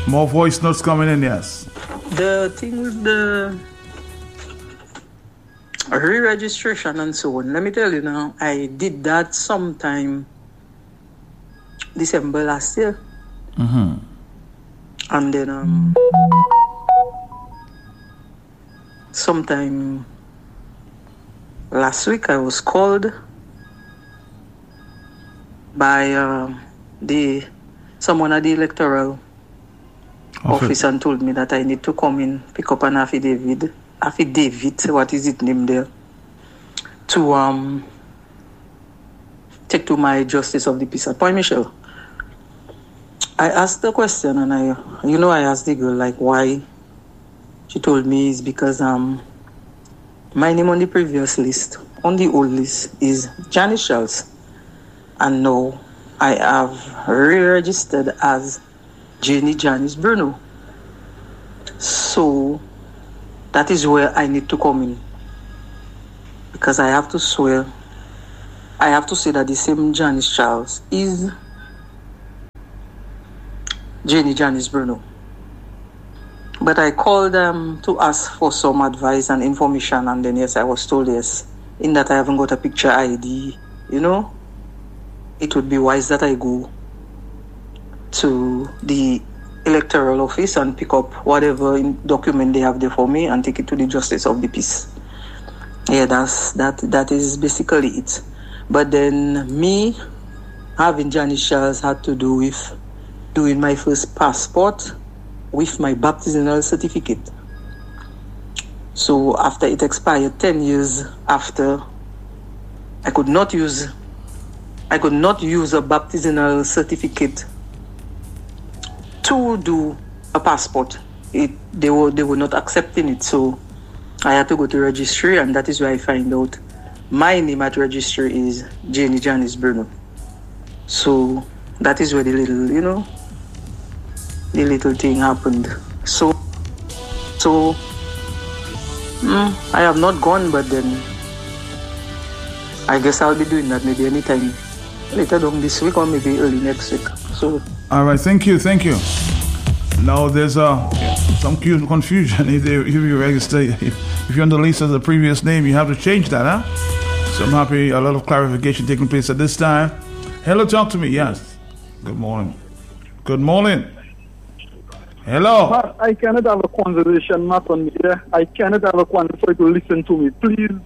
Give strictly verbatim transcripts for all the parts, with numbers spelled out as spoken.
More voice notes coming in, yes. The thing with the re-registration and so on, let me tell you now, I did that sometime December last year. Mm-hmm. And then um, sometime last week I was called by uh, the someone at the electoral Okay. office and told me that I need to come in, pick up an affidavit, affidavit, what is it named there, to um take to my justice of the peace at Point Michelle. I asked the question and I, you know, I asked the girl like why. She told me it's because um my name on the previous list, on the old list, is Janice Charles, and now I have re-registered as Jenny Janice Bruno. So that is where I need to come in, because I have to swear, I have to say that the same Janice Charles is Jenny Janice Bruno. But I called them to ask for some advice and information, and then yes, I was told yes, in that I haven't got a picture I D, you know, it would be wise that I go to the electoral office and pick up whatever document they have there for me and take it to the justice of the peace. Yeah, that's that that is basically it. But then me having Janice Charles had to do with doing my first passport with my baptismal certificate. So after it expired ten years after, I could not use I could not use a baptismal certificate to do a passport. It they were they were not accepting it, so I had to go to registry, and that is where I find out my name at registry is Jenny Janice Bruno. So that is where the little, you know, the little thing happened. So so mm, I have not gone, but then I guess I'll be doing that maybe anytime later on this week or maybe early next week. So All right, thank you, thank you. Now there's uh, some confusion if, they, if you register, if, if you're on the list as a previous name, you have to change that, huh? So I'm happy a lot of clarification taking place at this time. Hello, talk to me, yes. Good morning. Good morning. Hello. Matt, I cannot have a conversation, Matt, on here. I cannot have a conversation to listen to me, please.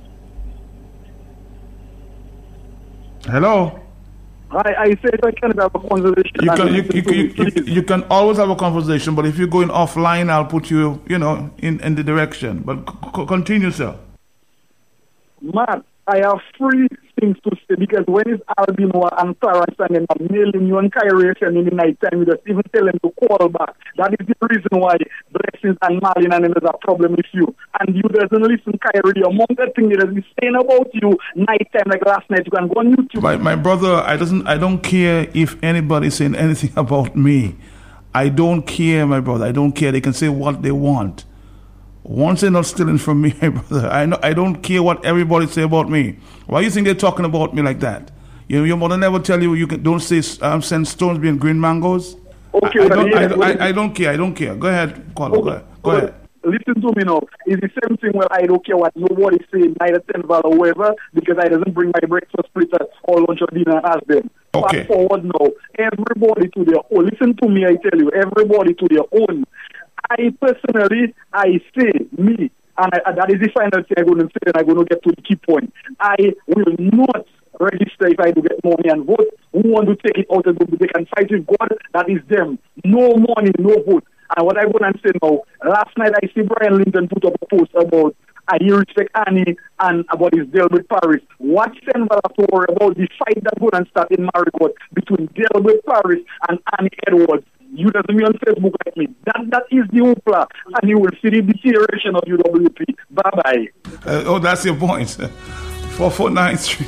Hello. I, I said I cannot have a conversation. You can you, you, to you, me, you, you can always have a conversation, but if you're going offline, I'll put you, you know, in, in the direction. But c- continue, sir. Matt, I have three things to say, because when it's Albino and Clarence and I'm mailing you on Kyrie in the night time, you just even tell them to call back. That is the reason why Blessings and Marlin and them is a problem with you. And you doesn't listen, Kyrie. The amount of things that is saying about you night time, like last night, you can go on YouTube. My, my brother, I doesn't I don't care if anybody's saying anything about me. I don't care, my brother. I don't care. They can say what they want. Once they're not stealing from me, my brother, I know I don't care what everybody say about me. Why do you think they're talking about me like that? You know, your mother never tell you you can don't say um, send stones being green mangoes. Okay, I, I, don't, yeah, I, I, I, I don't care. I don't care. Go ahead, Carlo. Okay. Go ahead. Go Okay. ahead. Listen to me now. It's the same thing where I don't care what nobody say, neither ten val or whatever, because I doesn't bring my breakfast splitter or lunch or dinner and ask them. Okay. Fast forward now. Everybody to their own. Listen to me, I tell you. Everybody to their own. I personally, I say, me, and I, that is the final thing I'm going to say, and I'm going to get to the key point. I will not register if I do get money and vote. Who want to take it out of the, they can fight with God, that is them. No money, no vote. And what I'm going to say now, last night I see Brian Linton put up a post about I hear respect Annie and about his deal with Paris. What Sen will have to worry about the fight that going to start in Marigot between Delbert Paris and Annie Edwards. You doesn't be on Facebook like me. That that is the hoopla, and you will see the deterioration of U W P. Bye bye. Uh, oh, that's your point. Four four nine three.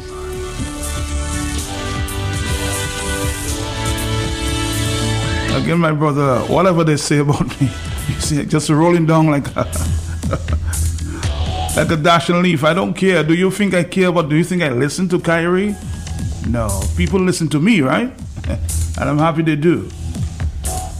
Again, my brother, whatever they say about me, you see, just rolling down like a, like a dashing leaf. I don't care. Do you think I care? But do you think I listen to Kyrie? No. People listen to me, right? And I'm happy they do.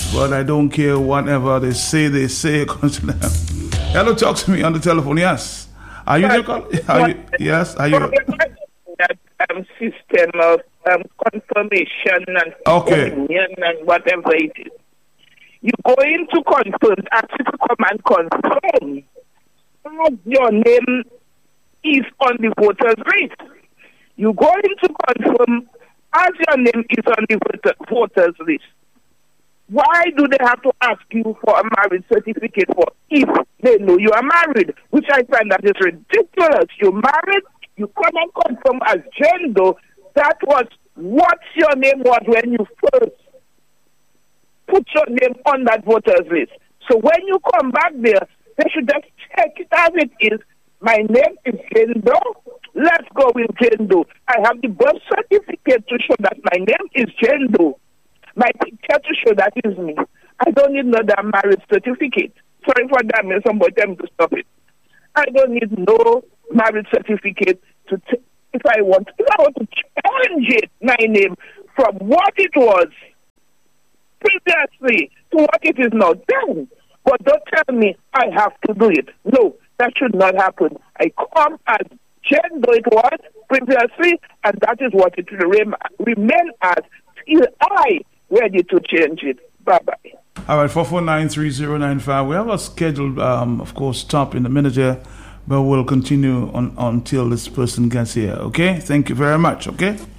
but I don't care whatever they say, they say. Hello, talk to me on the telephone, yes. Are you there? Are you, yes, are you? That um, system of um, confirmation and okay. opinion and whatever it is. You go into confirm, actually come and confirm. As your name is on the voters list. You go into confirm as your name is on the voter, voters list. Why do they have to ask you for a marriage certificate for if they know you are married? Which I find that is ridiculous. You're married, you come and confirm as gender. That was what your name was when you first put your name on that voters list. So when you come back there, they should just check it as it is. My name is Jendo. Let's go with Jendo. I have the birth certificate to show that my name is Jendo. My picture to show that is me. I don't need no damn marriage certificate. Sorry for that, man. Somebody tell me to stop it. I don't need no marriage certificate to t- if I want. If I want to change it, my name from what it was previously to what it is now. Then, but don't tell me I have to do it. No, that should not happen. I come as gender it was previously, and that is what it will rem- remain as till I ready to change it. Bye bye. All right, four four nine three zero nine five. We have a scheduled, um, of course, stop in a minute here, but we'll continue on, on until this person gets here. Okay? Thank you very much. Okay?